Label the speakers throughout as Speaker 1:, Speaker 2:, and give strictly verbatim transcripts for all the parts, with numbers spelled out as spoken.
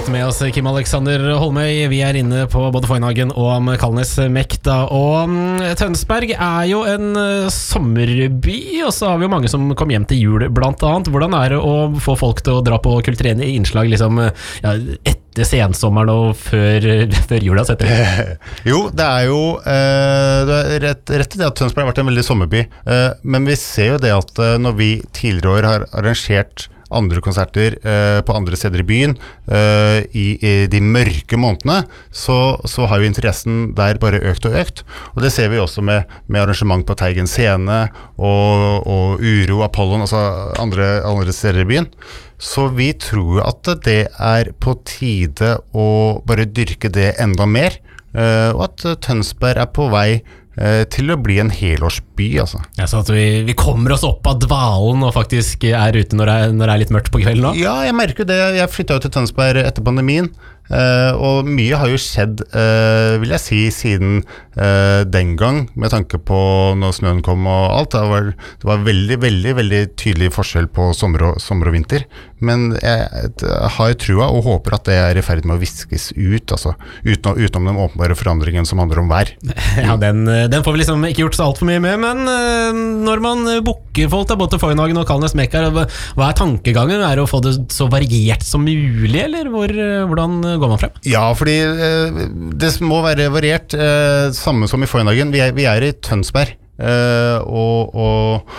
Speaker 1: med oss Kim Alexander Holmøy. Vi er inne på både Foynhagen og Kalnes Mekta. Og Tønsberg er jo en sommerby, og så har vi jo mange som kom hjem til jul blant annet. Hvordan er det å få folk til å dra på kulturelle innslag liksom, ja, etter sensommeren og før, før jula setter det?
Speaker 2: Jo, det er jo eh, det er rett, rett i det at Tønsberg har vært en veldig sommerby. Eh, men vi ser jo det at eh, når vi tidligere år har arrangert andre konserter eh, på andre steder i byen eh, i, i de mørke månedene, så, så har jo interessen der bare økt og økt. Og det ser vi også med, med arrangement på Teigen Scene og, og Uro, Apollon, altså andre, andre steder i byen. Så vi tror jo at det er på tide å bare dyrke det enda mer, eh, og at Tønsberg er på vei til å bli en helårsby, altså.
Speaker 1: Ja, så at vi, vi kommer oss opp av dvalen og faktisk er ute når det er, når det er litt mørkt på kvelden nå?
Speaker 2: Ja, jeg merker det. Jeg flyttet jo til Tønsberg etter pandemien, uh, og mye har jo skjedd, uh, vil jeg si, siden uh, den gang, med tanke på når snøen kom og alt. Det var, det var veldig, veldig, veldig tydelig forskjell på sommer og, sommer og vinter, men jeg, jeg har trua og håper at det er i ferd med å viskes ut, altså, utenom, utenom den åpenbare forandringen som handler om vær.
Speaker 1: Ja, den, den får vi liksom ikke gjort så alt for mye med, men uh, når man booker folk da, både til Foynhagen og Kalnes Mekka, hva er tankegangen? Er det å få det så variert som mulig, eller hvor, hvordan går man frem?
Speaker 2: Ja, fordi uh, det må være variert, uh, samme som i Foynhagen. Vi er, vi er i Tønsberg, uh, og, og,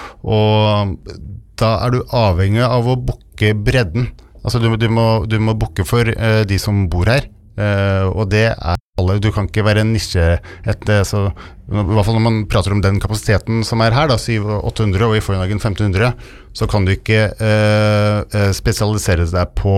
Speaker 2: og da er du avhengig av å booke bredden. Altså du, du må, du må booke for uh, de som bor her, uh, og det er alle. Du kan ikke være en nisje etter, så, i hvert fall når man prater om den kapasiteten som er her, da, syv åtte hundre og i Foynhagen femten hundre, så kan du ikke uh, spesialisere deg på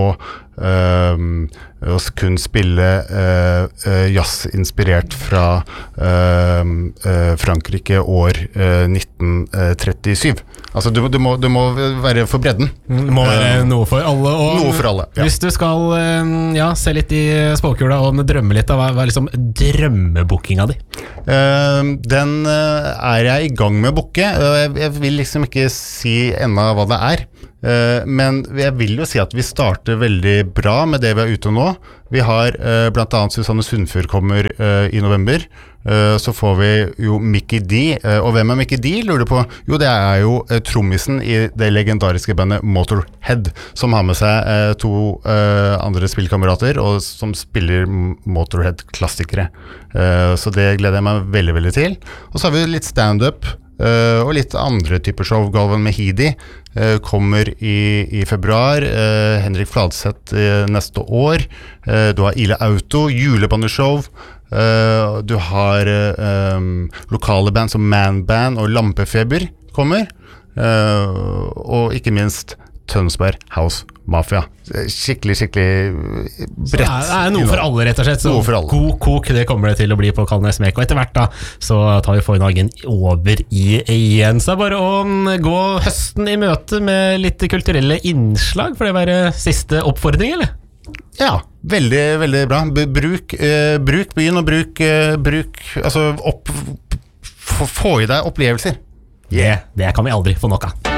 Speaker 2: uh, å kun spille uh, uh, jazz inspirert fra uh, uh, Frankrike år uh, nitten trettisju. Altså du, du, må, du må være for bredden.
Speaker 1: Det må være uh, noe for alle. Og
Speaker 2: noe for alle, ja.
Speaker 1: Hvis du skal uh, ja, se litt i spåkula og drømme litt, hva er liksom drømmebookinga di?
Speaker 2: Uh, den uh, er jeg i gang med å booke. Uh, jeg, jeg vil liksom ikke si enda hva det er. Uh, men jeg vil jo si at vi starter veldig bra med det vi er ute nå. Vi har uh, blant annet Susanne Sundfør kommer uh, i november. Uh, så får vi jo Mickey D. Uh, og hvem er Mickey D, lurer du på? Jo, det er jo uh, trommisen i det legendariske bandet Motorhead, som har med seg uh, to uh, andre spillkamerater, og som spiller Motorhead-klassikere. Uh, så det gleder jeg meg veldig, veldig til. Og så har vi litt stand-up, Uh, og litt andre typer show. Galvan Mehidi uh, kommer i, i februar, uh, Henrik Fladseth uh, neste år, uh, du har Ile Auto, julebandeshow, uh, du har uh, um, lokale band som Man Band og Lampefeber kommer, uh, og ikke minst Tønsberg House Mafia. Skikkelig, skikkelig bredt.
Speaker 1: Så det er noe for alle, rett og slett. Så
Speaker 2: for alle.
Speaker 1: God kok, det kommer det til å bli på Kalnes Mekka. Og etter hvert da, så tar vi Foynhagen over i igjen. Så det er bare å gå høsten i møte med litt kulturelle innslag, for det være siste oppfordring, eller?
Speaker 2: Ja, veldig, veldig bra. Bruk, uh, bruk byen og bruk, uh, bruk altså opp, få i deg opplevelser.
Speaker 1: Yeah, det kan vi aldri få nok av.